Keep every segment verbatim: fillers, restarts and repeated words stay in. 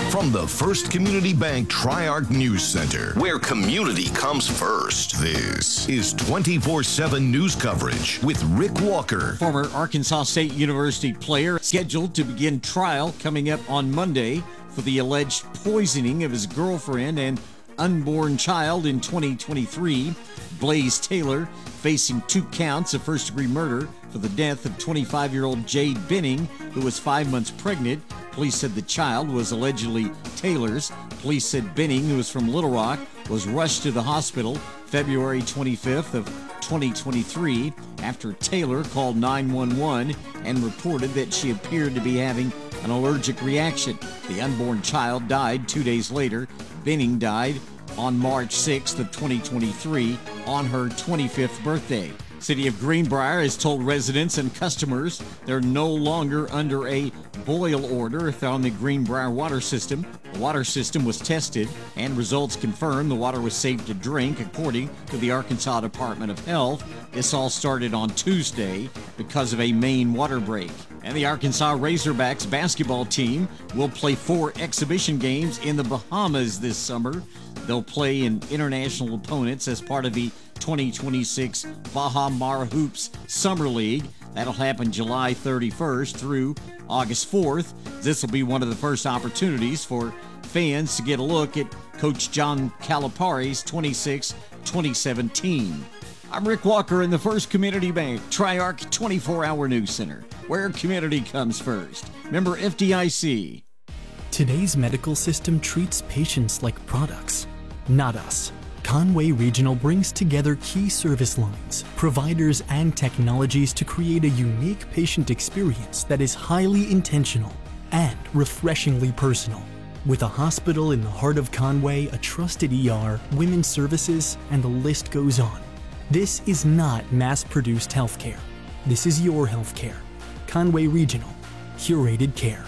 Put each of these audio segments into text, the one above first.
From the First Community Bank Tri-Arc News Center, where community comes first. This is twenty-four seven news coverage with Rick Walker. Former Arkansas State University player scheduled to begin trial coming up on Monday for the alleged poisoning of his girlfriend and unborn child in twenty twenty-three. Blaze Taylor facing two counts of first-degree murder for the death of twenty-five-year-old Jade Benning, who was five months pregnant. Police said the child was allegedly Taylor's. Police said Benning, who was from Little Rock, was rushed to the hospital February twenty-fifth of twenty twenty-three after Taylor called nine one one and reported that she appeared to be having an allergic reaction. The unborn child died two days later. Benning died on March sixth of twenty twenty-three on her twenty-fifth birthday. City of Greenbrier has told residents and customers they're no longer under a boil order on the Greenbrier water system. The water system was tested and results confirmed the water was safe to drink, according to the Arkansas Department of Health. This all started on Tuesday because of a main water break. And the Arkansas Razorbacks basketball team will play four exhibition games in the Bahamas this summer. They'll play in international opponents as part of the twenty twenty-six Baha Mar Hoops Summer League. That'll happen July thirty-first through August fourth. This will be one of the first opportunities for fans to get a look at Coach John Calipari's twenty-six twenty seventeen. I'm Rick Walker in the First Community Bank Tri-Arc twenty-four hour News Center, where community comes first. Member F D I C. Today's medical system treats patients like products, not us. Conway Regional brings together key service lines, providers, and technologies to create a unique patient experience that is highly intentional and refreshingly personal. With a hospital in the heart of Conway, a trusted E R, women's services, and the list goes on. This is not mass-produced healthcare. This is your healthcare. Conway Regional, curated care.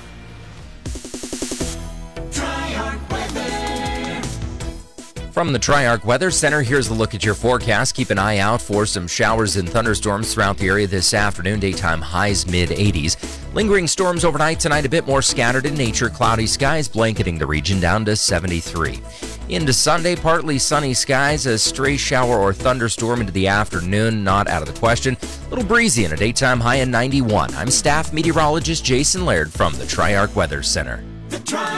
From the Tri-Arc Weather Center, here's a look at your forecast. Keep an eye out for some showers and thunderstorms throughout the area this afternoon. Daytime highs mid eighties. Lingering storms overnight tonight, a bit more scattered in nature. Cloudy skies blanketing the region down to seventy-three. Into Sunday, partly sunny skies, a stray shower or thunderstorm into the afternoon, not out of the question. A little breezy and a daytime high in ninety-one. I'm staff meteorologist Jason Laird from the Tri-Arc Weather Center. The Tri-